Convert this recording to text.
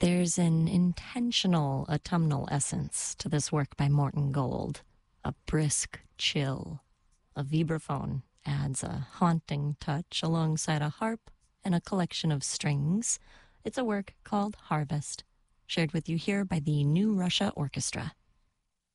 There's an intentional autumnal essence to this work by Morton Gold, a brisk chill. A vibraphone adds a haunting touch alongside a harp and a collection of strings. It's a work called Harvest, shared with you here by the New Russia Orchestra.